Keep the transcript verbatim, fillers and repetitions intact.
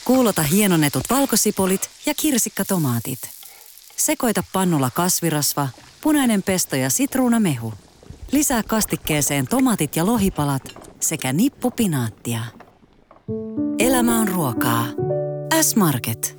Kuulota hienonnetut valkosipulit ja kirsikkatomaatit. Sekoita pannulla kasvirasva, punainen pesto ja sitruunamehu. Lisää kastikkeeseen tomaatit ja lohipalat sekä nippu pinaattia. Elämä on ruokaa. S-Market.